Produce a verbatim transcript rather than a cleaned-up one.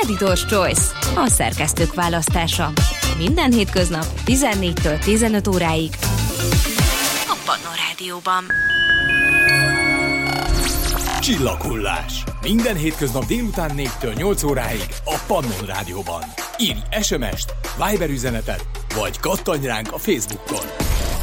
Editor's Choice, a szerkesztők választása. Minden hétköznap tizennégytől tizenöt óráig a Pannon Rádióban. Csillaghullás. Minden hétköznap délután négytől nyolc óráig a Pannon Rádióban. Írj es em est, Viber üzenetet, vagy kattanj ránk a Facebookon.